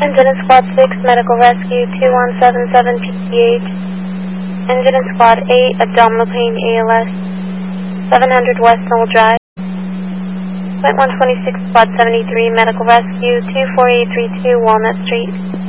Engine in Squad 6, Medical Rescue 2177 PCH. Engine in Squad 8, Abdominal Pain ALS 700 West Knoll Drive. Flight 126, Squad 73, Medical Rescue 24832 Walnut Street.